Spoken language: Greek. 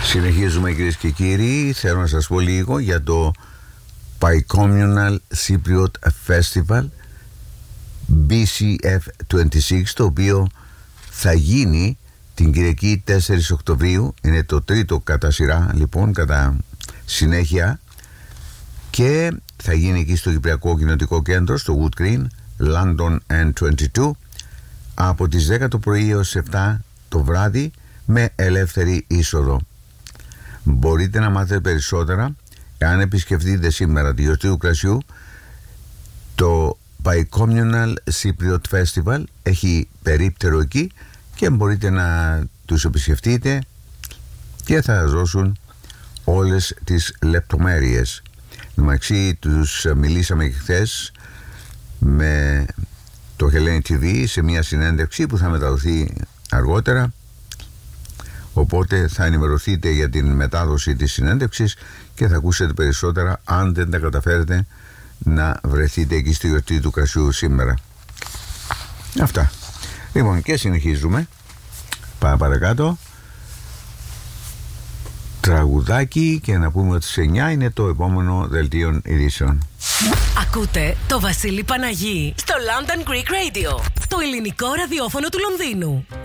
Συνεχίζουμε, κυρίες και κύριοι. Θέλω να σας πω λίγο για το Bicommunal Cypriot Festival BCF26, το οποίο θα γίνει την Κυριακή 4 Οκτωβρίου. Είναι το τρίτο κατά σειρά, λοιπόν, κατά συνέχεια, και θα γίνει εκεί στο Κυπριακό Κοινοτικό Κέντρο, στο Wood Green, London N22, από τις 10 το πρωί έως 7 το βράδυ, με ελεύθερη είσοδο. Μπορείτε να μάθετε περισσότερα εάν επισκεφτείτε σήμερα τη γιορτή του κρασιού. Το Bicommunal Cypriot Festival έχει περίπτερο εκεί και μπορείτε να τους επισκεφτείτε και θα σας δώσουν όλες τις λεπτομέρειες. Μεταξύ τους μιλήσαμε και χθες με το Hellenic TV σε μια συνέντευξη που θα μεταδοθεί αργότερα, οπότε θα ενημερωθείτε για την μετάδοση της συνέντευξης και θα ακούσετε περισσότερα αν δεν τα καταφέρετε να βρεθείτε εκεί στη γιορτή του κρασιού σήμερα. Αυτά. Λοιπόν, και συνεχίζουμε. Πάμε παρακάτω. Τραγουδάκι, και να πούμε ότι σε 9 είναι το επόμενο δελτίο ειδήσεων. Ακούτε το Βασίλη Παναγί στο London Greek Radio, το ελληνικό ραδιόφωνο του Λονδίνου.